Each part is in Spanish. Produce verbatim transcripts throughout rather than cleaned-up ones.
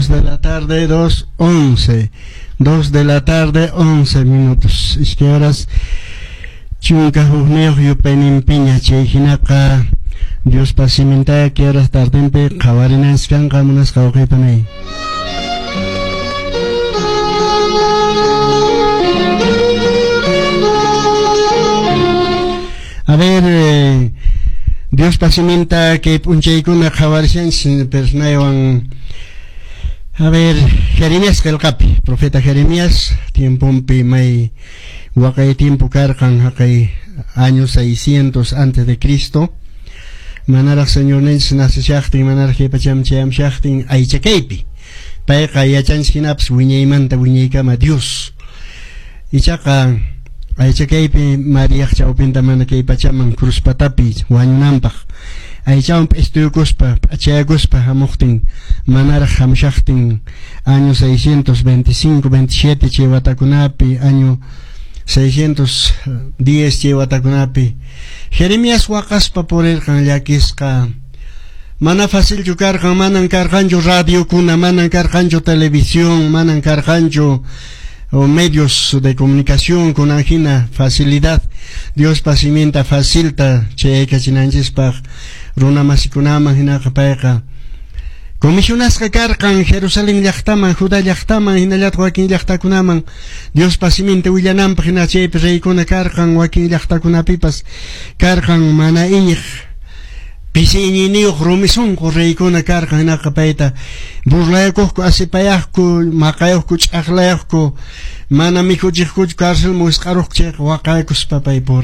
dos de la tarde, dos once. dos de la tarde, once minutos. Es que horas chunka juneo yupenin piña chejinaka Dios pasimenta que horas tardempe kawarinas kan kamunas kawkepanay. A ver, eh, Dios pasimenta que puncheikuna kawarisans personayan. A ver, Jeremías Kelkapi, profeta Jeremías, tiempo may wakay tiempo karkan hakay año seiscientos antes de Cristo. Manara Señor Nens nasi shachting manara que pacham cham shachting ay chakeipi. Pay kaya chans kinaps wiñay manta wiñay kama Dios. Ichaka ay chakeipi María chaupinta mana kay pachaman cruz patapi wanyunampach. Ay chaump estuyo cuspa, achaya cuspa hamuchting, manara hamshachting, año seiscientos veinticinco, veintisiete, chewatakunapi, año seiscientos diez, chewatakunapi. Jeremías wakaspa por el kan yakisca, mana fácil chukar kan manan karkanjo radio kuna, manan karkanjo televisión, manan karkanjo o medios de comunicación con angina facilidad. Dios pasimenta facilita cheika chinanchispag runa masikunama hinaka paika comisionas que cargan Jerusalén llaqtaman Judá llaqtaman hinallat wakin llaqtakunaman Dios pasimenta willanampag hina chaypi reykuna cargan wakin llaqtakunapipas cargan mana iñiq pisiñiniyuq rumisunku reykuna cargan hinaka payta burlayuqku asipayaqku maqayuqku ch'aqlayuqku mana mikuchiqku cárcel musqaruq chayq waqaykuspa pay por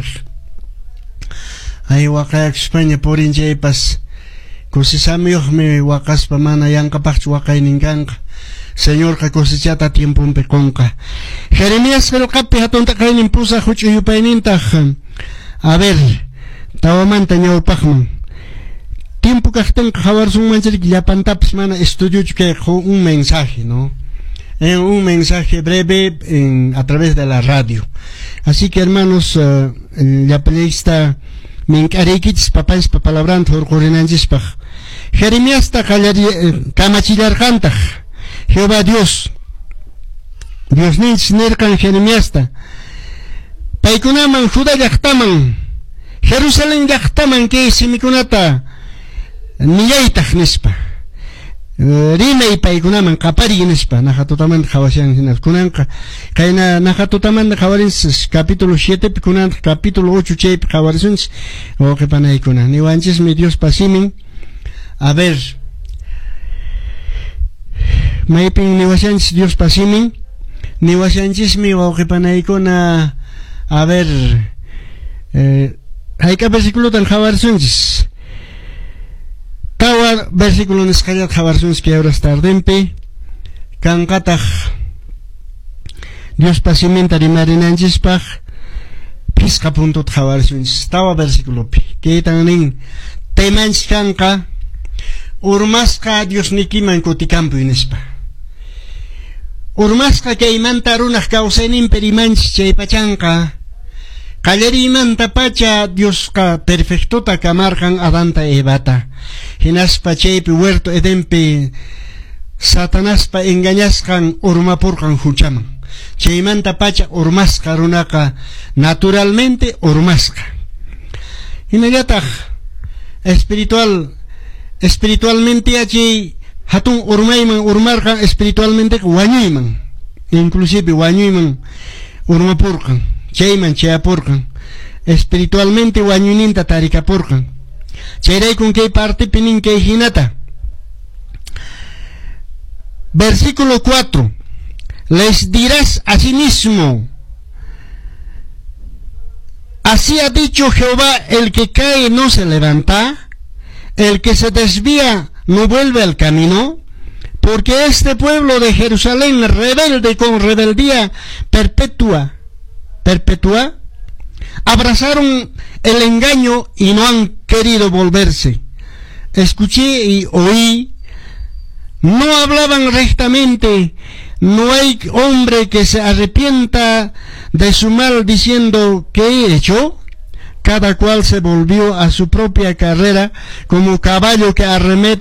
ay waqaykuspaña porinchaypas kusisamiyuqmi waqaspa mana yanqapaqchu waqayninkanqa Señorqa kusechata tiempumpi qunqa Jeremías qillqapi hatunta qaynin pusa huch'uyupaynintaq a ver tawamanta ñawpaqman tiempo kaqtinqa hawarsunmanchik llapantapas mana estudiuchu kayqa un mensaje, ¿no? En un mensaje breve en, a través de la radio. Así que hermanos, uh, la periodista Minkarikits papás papalabrant urqurinanchispaq. Jeremías ta kamachillarqantaq. Jehová Dios. Dios ninchis nirqan Jeremías ta. Paykunaman Judá llaqtaman, Jerusalén llaqtaman kay simikunata niyaytaq nispa. Rimay paykunaman qapari nispa najatutamanta qhawashan hinas kunanqa qayna najatutamanta qhawarinchis capítulo siete pi kunanqa capítulo ocho chaypi qhawarisunchis wawqipanaykuna niwanchismi Dios pasimin a ver maypin niwashanchis Dios pasimin niwashanchismi wawqipanaykuna a ver eh, hayka versículotan qhawarisunchis Tawa versículo nisqallat qhawarsunchis que horas tardempi kanqataq Dios pasimenta rimarinanchispaq pisqa puntuta qhawarsunchis tawa versículopi kaytan nin temanchis kanqa urmasqa Diosnikiman kutikampuy nispa urmasqa kaymanta runaq kawsayninpi rimanchis chay pachanqa qallarimanta pacha Diosqa perfectota kamarqan Adanta Evata hinaspa chaypi huerto Edenpi Satanaspa engañasqan urmapurqan huchaman chaymanta pacha urmasqa runaqa naturalmente urmasqa hinallataq espiritual espiritualmente allí hatun urmayman urmarqan espiritualmente wañuyman inclusive wañuyman urmapurqan chayman chayapurqan espiritualmente wañuyninta tarikapurqan chayraykun kay partipi nin kay hinata versículo cuatro les dirás a sí mismo así ha dicho Jehová el que cae no se levanta el que se desvía no vuelve al camino porque este pueblo de Jerusalén rebelde con rebeldía perpetua perpetua abrazaron el engaño y no han querido volverse. Escuché y oí, no hablaban rectamente, no hay hombre que se arrepienta de su mal diciendo ¿qué he hecho? Cada cual se volvió a su propia carrera como caballo que arremete